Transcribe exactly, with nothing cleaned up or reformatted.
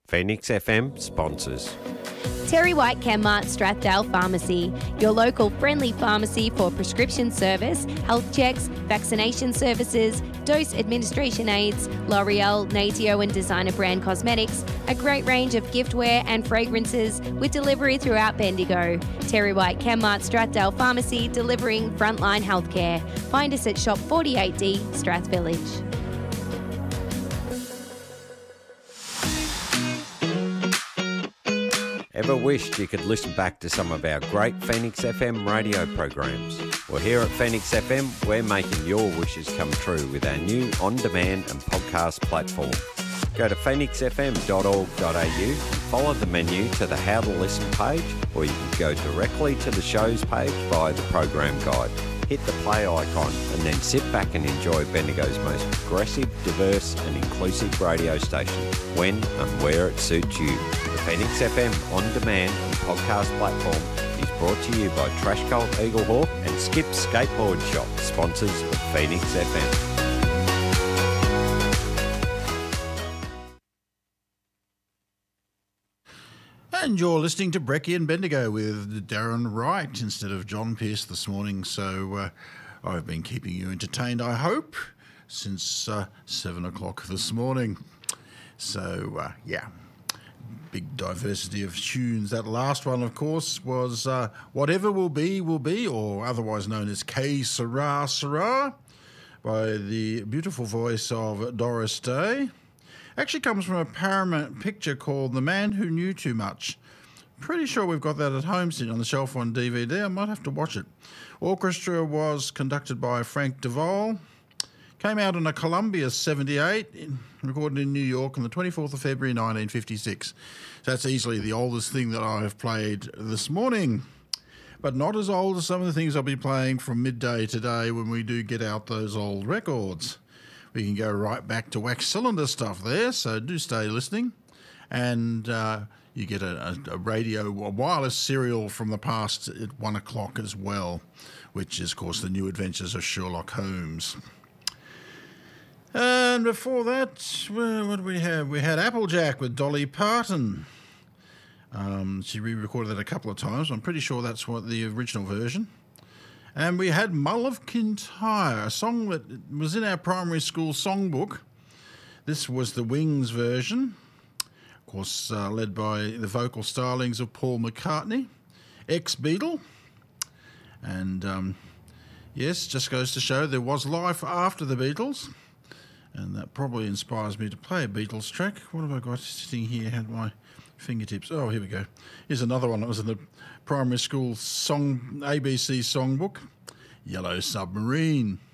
Phoenix F M sponsors. Terry White Chemmart Strathdale Pharmacy, your local friendly pharmacy for prescription service, health checks, vaccination services, dose administration aids, L'Oreal, Natio and designer brand cosmetics, a great range of giftware and fragrances with delivery throughout Bendigo. Terry White Chemmart Strathdale Pharmacy, delivering frontline healthcare. Find us at Shop forty-eight D, Strath Village. Ever wished you could listen back to some of our great Phoenix F M radio programs? Well, here at Phoenix F M, we're making your wishes come true with our new on-demand and podcast platform. Go to phoenix f m dot org dot a u and follow the menu to the How to Listen page, or you can go directly to the shows page via the program guide. Hit the play icon and then sit back and enjoy Bendigo's most progressive, diverse and inclusive radio station when and where it suits you. The Phoenix F M on-demand and podcast platform is brought to you by Trash Cult Eaglehawk and Skip Skateboard Shop, sponsors of Phoenix F M. And you're listening to Brekkie and Bendigo with Darren Wright instead of John Pearce this morning. So uh, I've been keeping you entertained, I hope, since uh, seven o'clock this morning. So, uh, yeah, big diversity of tunes. That last one, of course, was uh, Whatever Will Be, Will Be, or otherwise known as K Sarah Sarah, by the beautiful voice of Doris Day. Actually comes from a Paramount picture called The Man Who Knew Too Much. Pretty sure we've got that at home sitting on the shelf on D V D. I might have to watch it. Orchestra was conducted by Frank Duvall. Came out in a Columbia seventy-eight, recorded in New York on the twenty-fourth of February nineteen fifty-six. So that's easily the oldest thing that I have played this morning. But not as old as some of the things I'll be playing from midday today when we do get out those old records. We can go right back to wax cylinder stuff there, so do stay listening. And uh, you get a, a, a radio, a wireless serial from the past at one o'clock as well, which is, of course, the New Adventures of Sherlock Holmes. And before that, well, what did we have? We had Applejack with Dolly Parton. Um, she re-recorded that a couple of times. I'm pretty sure that's what the original version. And we had Mull of Kintyre, a song that was in our primary school songbook. This was the Wings version, of course, uh, led by the vocal stylings of Paul McCartney, ex-Beatle. And, um, yes, just goes to show there was life after the Beatles. And that probably inspires me to play a Beatles track. What have I got sitting here at my fingertips? Oh, here we go. Here's another one that was in the primary school song A B C songbook, Yellow Submarine.